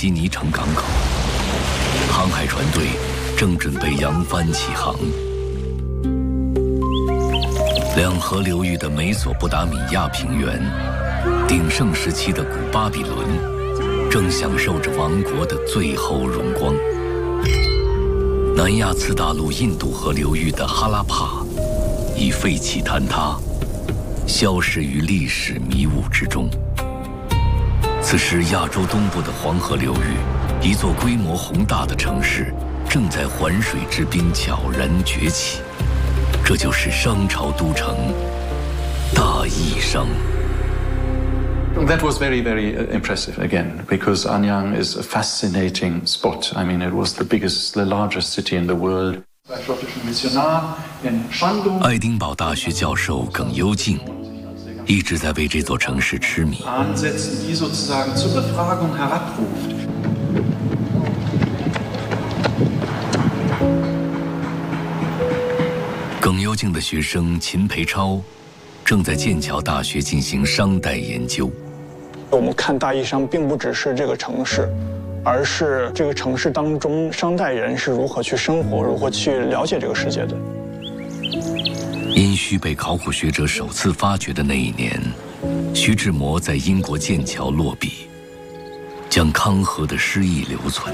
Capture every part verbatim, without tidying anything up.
悉尼城港口，航海船队正准备扬帆起航。两河流域的美索不达米亚平原，鼎盛时期的古巴比伦，正享受着王国的最后荣光。南亚次大陆印度河流域的哈拉帕，已废弃坍塌，消失于历史迷雾之中。此时，亚洲东部的黄河流域，一座规模宏大的城市正在环水之滨悄然崛起，这就是商朝都城大义商。 That was very, very impressive again, because Anyang is a fascinating spot. I mean, it was the biggest, the largest city in the world. 爱丁堡大学教授耿幽静一直在为这座城市痴迷。耿幽静的学生秦培超正在剑桥大学进行商代研究。 我们看大义商并不只是这个城市，而是这个城市当中商代人是如何去生活，如何去了解这个世界的。 殷墟被考古学者首次发掘的那一年，徐志摩在英国剑桥落笔，将康河的诗意留存。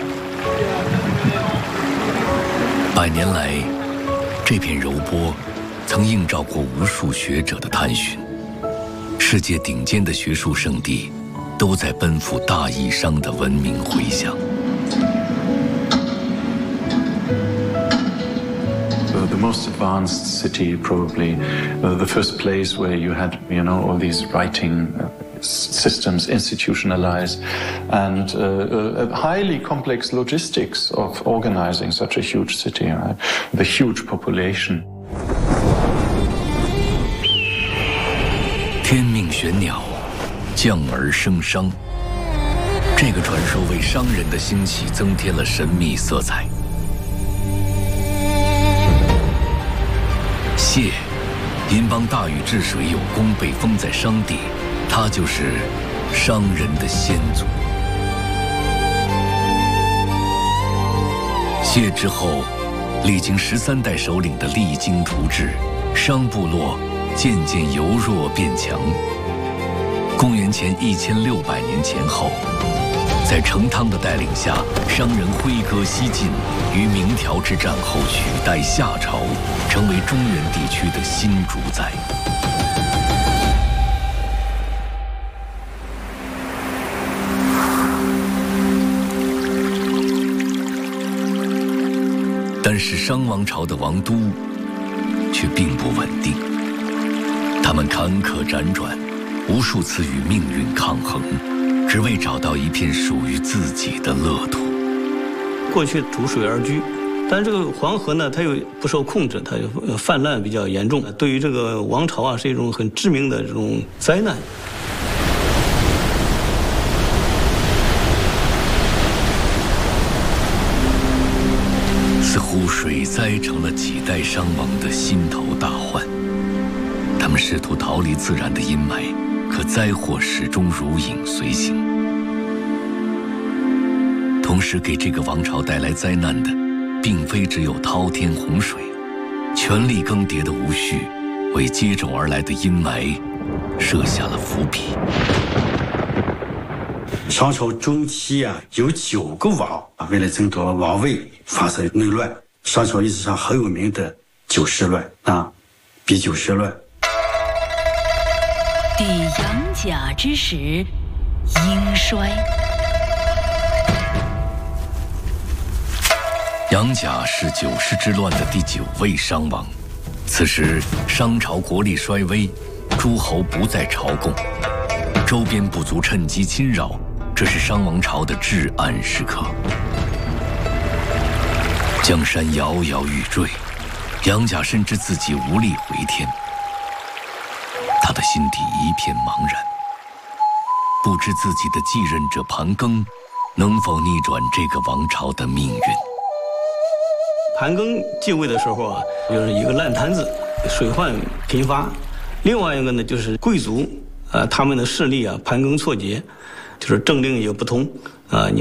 百年来，这片柔波曾映照过无数学者的探寻，世界顶尖的学术圣地都在奔赴大义商的文明回响。 The most advanced city, probably uh, the first place where you had, you know, all these writing uh, systems institutionalized, and uh, a highly complex logistics of organizing such a huge city, right? The huge population. 天命玄鸟，降而生商。这个传说为商人的兴起增添了神秘色彩。谢，因帮大禹治水有功，被封在商地，他就是商人的先祖。谢之后，历经十三代首领的励精图治，商部落渐渐由弱变强。公元前一千六百年前后，在成汤的带领下，商人挥戈西进，于明条之战后取代夏朝，成为中原地区的新主宰。但是商王朝的王都却并不稳定，他们坎坷辗转，无数次与命运抗衡，只为找到一片属于自己的乐土。 过去逐水而居，但这个黄河呢，它又不受控制，它就泛滥比较严重，对于这个王朝啊是一种很致命的这种灾难。 似乎水灾成了几代商王的心头大患，他们试图逃离自然的阴霾，可灾祸始终如影随形。同时给这个王朝带来灾难的，并非只有滔天洪水，权力更迭的无序，为接踵而来的阴霾设下了伏笔。 商朝中期啊，有九个王啊，为了争夺王位发生内乱。商朝历史上很有名的九世乱啊，比九世乱。 抵杨甲之时，殷衰。 杨甲是九世之乱的第九位商王，此时商朝国力衰微，诸侯不再朝贡，周边部族趁机侵扰，这是商王朝的至暗时刻。江山摇摇欲坠，杨甲深知自己无力回天，他的心底一片茫然，不知自己的继任者盘庚能否逆转这个王朝的命运。 盘庚继位的时候啊，就是一个烂摊子，水患频发；另外一个呢，就是贵族啊，他们的势力啊盘庚错节，就是政令也不通啊。你